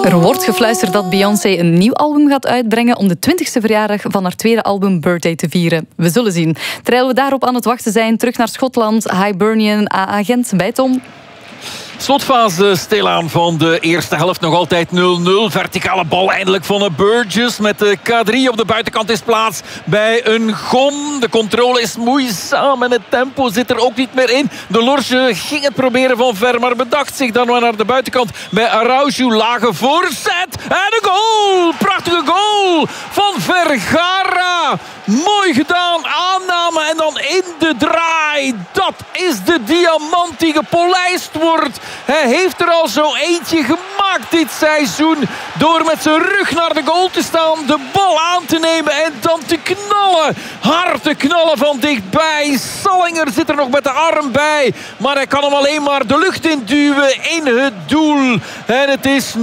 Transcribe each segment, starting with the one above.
Er wordt gefluisterd dat Beyoncé een nieuw album gaat uitbrengen om de 20e verjaardag van haar tweede album Birthday te vieren. We zullen zien. Terwijl we daarop aan het wachten zijn, terug naar Schotland, Hibernian AA-Gent bij Tom. Slotfase stilaan van de eerste helft, nog altijd 0-0. Verticale bal eindelijk van Burgess met de K3 op de buitenkant is plaats bij een Gom. De controle is moeizaam en het tempo zit er ook niet meer in. De Lorge ging het proberen van ver, maar bedacht zich dan naar de buitenkant bij Araujo. Lage voorzet en een goal! Prachtige goal van Vergara. Mooi gedaan, aanname en dan in de draai. Dat is de diamant die gepolijst wordt. Hij heeft er al zo eentje gemaakt dit seizoen. Door met zijn rug naar de goal te staan, de bal aan te nemen en dan te knallen. Hard te knallen van dichtbij. Sallinger zit er nog met de arm bij. Maar hij kan hem alleen maar de lucht in duwen in het doel. En het is 0-1.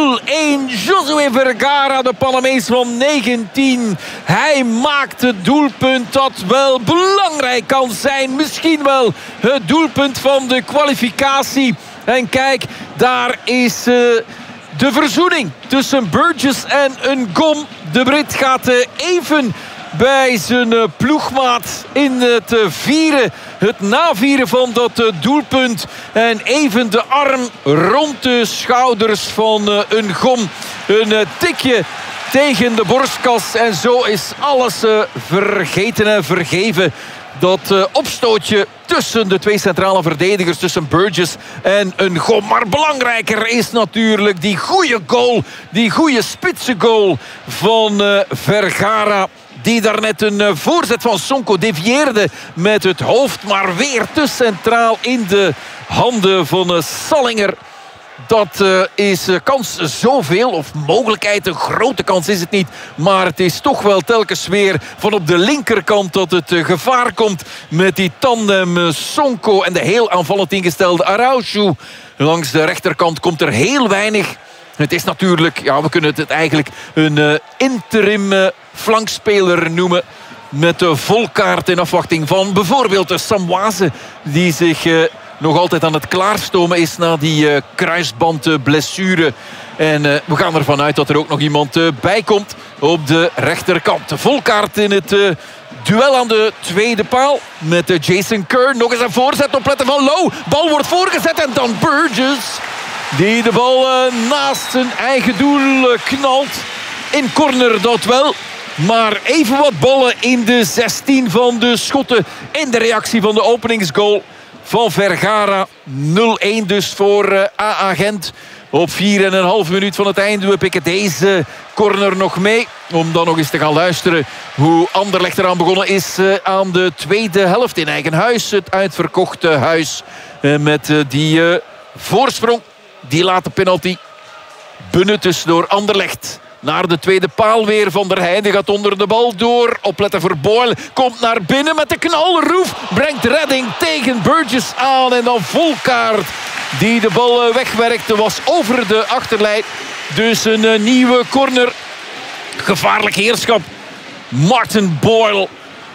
Josué Vergara, de Panamees van 19. Hij maakt het doelpunt dat wel belangrijk kan zijn. Misschien wel het doelpunt van de kwalificatie. En kijk, daar is de verzoening tussen Burgess en een Gom. De Brit gaat even bij zijn ploegmaat in het vieren. Het navieren van dat doelpunt. En even de arm rond de schouders van een Gom. Een tikje tegen de borstkas. En zo is alles vergeten en vergeven. Dat opstootje tussen de twee centrale verdedigers, tussen Burgess en een Gom. Maar belangrijker is natuurlijk die goede goal, die goede spitse goal van Vergara. Die daarnet een voorzet van Sonko devieerde met het hoofd. Maar weer te centraal in de handen van Sallinger. Dat is kans zoveel, of mogelijkheid, een grote kans is het niet. Maar het is toch wel telkens weer van op de linkerkant dat het gevaar komt met die tandem Sonko en de heel aanvallend ingestelde Araujo. Langs de rechterkant komt er heel weinig. Het is natuurlijk, ja, we kunnen het eigenlijk een interim flankspeler noemen. Met de volkaart in afwachting van bijvoorbeeld de Samwaze, die zich nog altijd aan het klaarstomen is na die kruisbandblessure. En we gaan ervan uit dat er ook nog iemand bij komt op de rechterkant. Volkaart in het duel aan de tweede paal met Jason Kerr. Nog eens een voorzet, opletten van Low. Bal wordt voorgezet en dan Burgess, die de bal naast zijn eigen doel knalt. In corner dat wel. Maar even wat ballen in de 16 van de Schotten. In de reactie van de openingsgoal van Vergara. 0-1 dus voor AA Gent. Op 4,5 minuut van het einde heb ik deze corner nog mee. Om dan nog eens te gaan luisteren hoe Anderlecht eraan begonnen is aan de tweede helft in eigen huis. Het uitverkochte huis met die voorsprong. Die late penalty benut dus door Anderlecht. Naar de tweede paal weer. Van der Heijden gaat onder de bal door. Opletten voor Boyle. Komt naar binnen met de knal. Roef brengt redding tegen Burgess aan. En dan Volkaart die de bal wegwerkte. Was over de achterlijn. Dus een nieuwe corner. Gevaarlijk heerschap. Martin Boyle.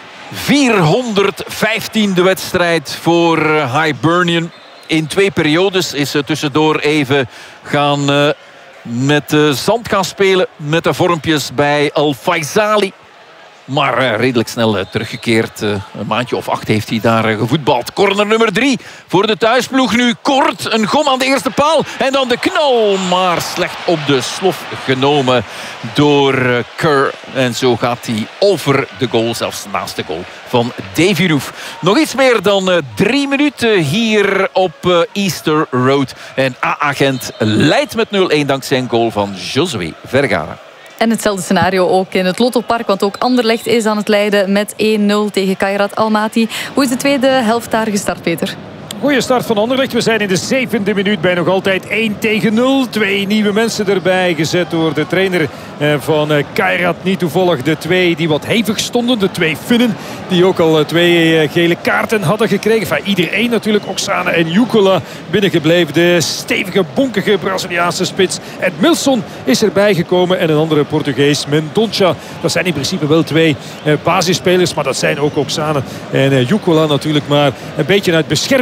415e wedstrijd voor Hibernian. In 2 periodes is ze tussendoor even gaan met zand gaan spelen. Met de vormpjes bij Al Faisali. Maar redelijk snel teruggekeerd. Een maandje of 8 heeft hij daar gevoetbald. Corner nummer 3 voor de thuisploeg. Nu kort, een Gom aan de eerste paal. En dan de knal. Maar slecht op de slof genomen door Kerr. En zo gaat hij over de goal. Zelfs naast de goal van Davy Roef. Nog iets meer dan 3 minuten hier op Easter Road. En AA Gent leidt met 0-1 dankzij een goal van Josué Vergara. En hetzelfde scenario ook in het Lottopark, want ook Anderlecht is aan het leiden met 1-0 tegen Kairat Almaty. Hoe is de tweede helft daar gestart, Peter? Goeie start van Anderlecht. We zijn in de 7e minuut bij nog altijd 1-0. 2 nieuwe mensen erbij gezet door de trainer van Kairat. Niet toevallig de 2 die wat hevig stonden. De 2 Finnen die ook al 2 gele kaarten hadden gekregen. Enfin, iedereen natuurlijk. Oksana en Jukula binnengebleven. De stevige, bonkige Braziliaanse spits. En Milson is erbij gekomen. En een andere Portugees, Mendonça. Dat zijn in principe wel 2 basisspelers. Maar dat zijn ook Oksana en Jukula natuurlijk. Maar een beetje uit bescherming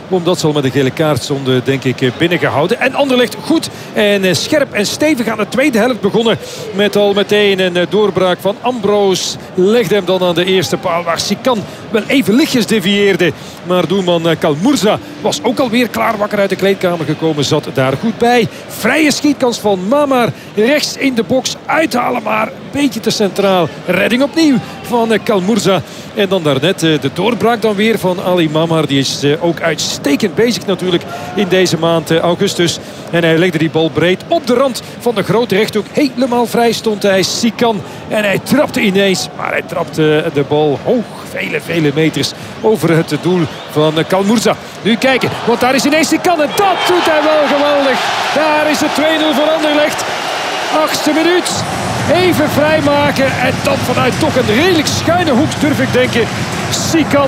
Omdat ze al met een gele kaart stonden, denk ik, binnengehouden. En Anderlecht goed en scherp en stevig aan de tweede helft begonnen. Met al meteen een doorbraak van Ambroos. Legde hem dan aan de eerste paal waar Sikan wel even lichtjes devieerde. Maar doelman Kalmurza was ook alweer klaar wakker uit de kleedkamer gekomen. Zat daar goed bij. Vrije schietkans van Mamar. Rechts in de box uithalen, maar een beetje te centraal. Redding opnieuw van Kalmurza. En dan daarnet de doorbraak dan weer van Ali Mamar. Die is ook uitstekend bezig natuurlijk in deze maand augustus. En hij legde die bal breed op de rand van de grote rechthoek. Helemaal vrij stond hij, Sikan. En hij trapte ineens, maar hij trapte de bal hoog. Vele meters over het doel van Kalmurza. Nu kijken, want daar is ineens Sikan. En dat doet hij wel geweldig. Daar is het 2-0 voor Anderlecht. 8e minuut. Even vrijmaken. En dan vanuit toch een redelijk schuine hoek, durf ik denken. Sikan.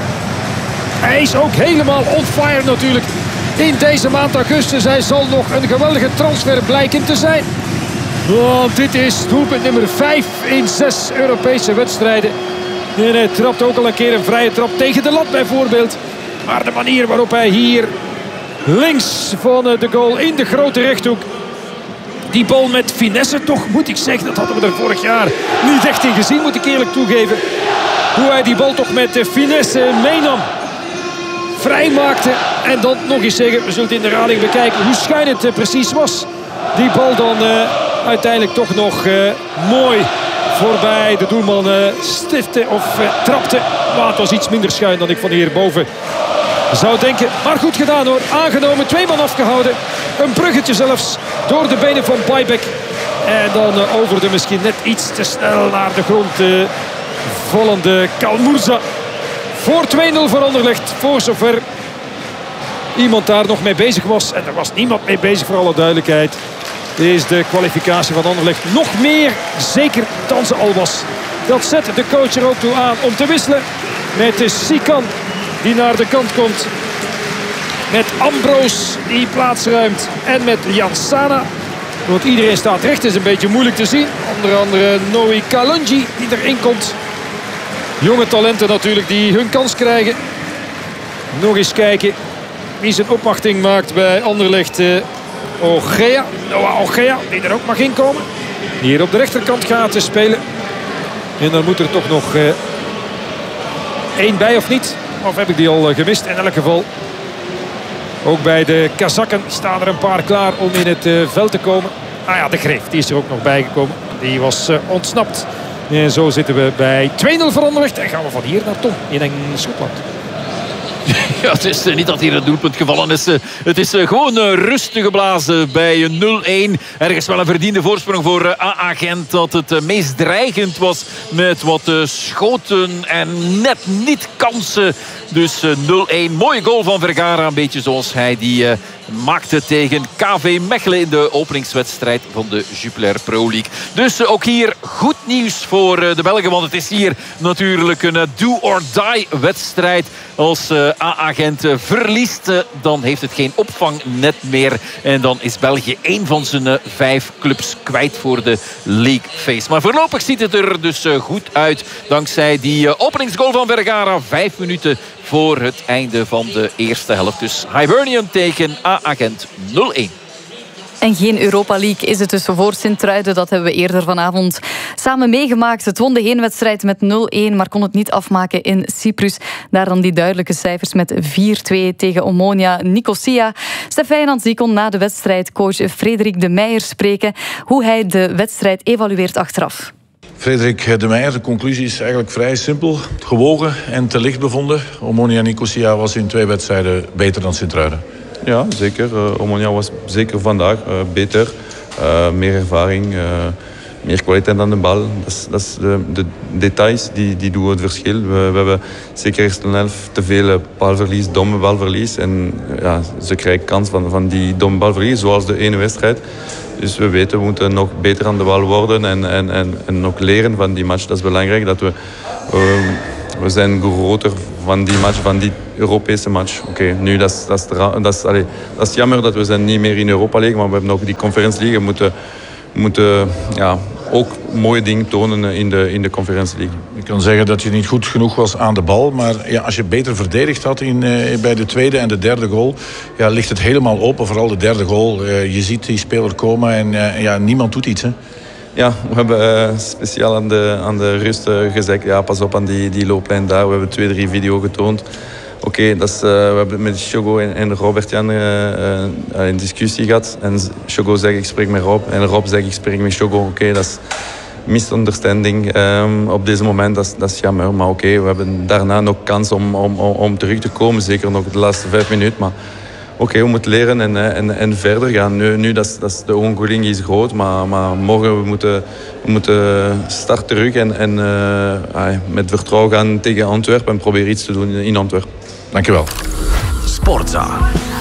Hij is ook helemaal on fire natuurlijk. In deze maand augustus. Hij zal nog een geweldige transfer blijken te zijn. Want dit is doelpunt nummer 5 in 6 Europese wedstrijden. En hij trapt ook al een keer een vrije trap tegen de lat bijvoorbeeld. Maar de manier waarop hij hier links van de goal in de grote rechthoek die bal met finesse toch, moet ik zeggen, dat hadden we er vorig jaar niet echt in gezien, moet ik eerlijk toegeven. Hoe hij die bal toch met finesse meenam. Vrij maakte en dan nog eens zeggen, we zullen het in de herhaling bekijken hoe schuin het precies was. Die bal dan uiteindelijk toch nog mooi voorbij de doelman stifte of trapte. Maar het was iets minder schuin dan ik van hierboven zou denken. Maar goed gedaan hoor. Aangenomen, 2 man afgehouden. Een bruggetje zelfs door de benen van Baybek. En dan over de misschien net iets te snel naar de grond vallende Kalmurza. Voor 2-0 voor Anderlecht. Voor zover iemand daar nog mee bezig was. En er was niemand mee bezig, voor alle duidelijkheid. Is de kwalificatie van Anderlecht nog meer zeker dan ze al was. Dat zet de coach er ook toe aan om te wisselen. Met Sikan die naar de kant komt. Met Ambroos die plaats ruimt. En met Jansana. Want iedereen staat recht. Is een beetje moeilijk te zien. Onder andere Noe Kalonji die erin komt. Jonge talenten natuurlijk die hun kans krijgen. Nog eens kijken wie zijn opwachting maakt bij Anderlecht. Ogea, Noah Ogea, die er ook mag inkomen. Hier op de rechterkant gaat spelen. En dan moet er toch nog 1 bij of niet? Of heb ik die al gemist? In elk geval. Ook bij de Kazakken staan er een paar klaar om in het veld te komen. Ah ja, de Greef, die is er ook nog bijgekomen. Die was ontsnapt. En zo zitten we bij 2-0 voor Anderlecht. En gaan we van hier naar Tom in Schotland. Ja, het is niet dat hier een doelpunt gevallen is. Het is gewoon rustig geblazen bij 0-1. Ergens wel een verdiende voorsprong voor AA Gent. Dat het meest dreigend was met wat schoten en net niet kansen. Dus 0-1. Mooie goal van Vergara. Een beetje zoals hij die maakte tegen KV Mechelen in de openingswedstrijd van de Jupiler Pro League. Dus ook hier goed nieuws voor de Belgen. Want het is hier natuurlijk een do-or-die wedstrijd. Als AA Gent verliest, dan heeft het geen opvangnet meer. En dan is België 1 van zijn 5 clubs kwijt voor de League Phase. Maar voorlopig ziet het er dus goed uit. Dankzij die openingsgoal van Vergara. 5 minuten voor het einde van de eerste helft. Dus Hibernian tegen AA Gent 0-1. En geen Europa League is het dus voor Sint-Truiden. Dat hebben we eerder vanavond samen meegemaakt. Het won de heenwedstrijd met 0-1, maar kon het niet afmaken in Cyprus. Daar dan die duidelijke cijfers met 4-2 tegen Omonia Nicosia. Stef Wijnands die kon na de wedstrijd coach Frederik de Meijer spreken. Hoe hij de wedstrijd evalueert achteraf. Frederik de Meijer, de conclusie is eigenlijk vrij simpel. Gewogen en te licht bevonden. Omonia Nicosia was in 2 wedstrijden beter dan Sint-Truiden. Ja, zeker. Omonia was zeker vandaag beter. Meer ervaring, meer kwaliteit aan de bal. Dat is de details die doen het verschil. We hebben zeker eerst een helft te veel balverlies, domme balverlies. En ja, ze krijgen kans van die domme balverlies, zoals de ene wedstrijd. Dus we weten, we moeten nog beter aan de bal worden en ook leren van die match. Dat is belangrijk, dat we zijn groter van die match, van die Europese match. Oké, nu dat is jammer dat we zijn niet meer in Europa League, maar we hebben nog die Conference League. We moeten ook mooie dingen tonen in de Conference League. Je kan zeggen dat je niet goed genoeg was aan de bal. Maar ja, als je beter verdedigd had bij de tweede en de derde goal... Ja, ligt het helemaal open, vooral de derde goal. Je ziet die speler komen en ja, niemand doet iets. Hè? Ja, we hebben speciaal aan de rust gezegd... ja, pas op aan die looplijn daar. We hebben 2-3 video getoond. Oké, we hebben met Shogo en Robert-Jan een discussie gehad. En Shogo zegt, ik spreek met Rob. En Rob zegt, ik spreek met Shogo. Oké, dat is misunderstanding op deze moment. Dat is jammer. Maar oké, we hebben daarna nog kans om terug te komen. Zeker nog de laatste 5 minuten. Maar oké, we moeten leren en verder gaan. Nu dat de ongoing is groot. Maar morgen we moeten start terug. En met vertrouwen gaan tegen Antwerpen. En proberen iets te doen in Antwerpen. Dankjewel. Sportza.